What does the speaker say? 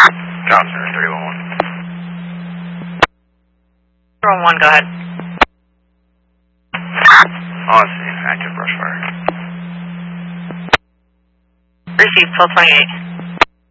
Center 311. 311, go ahead. Oh, I see. Active brush fire. Receive 1228.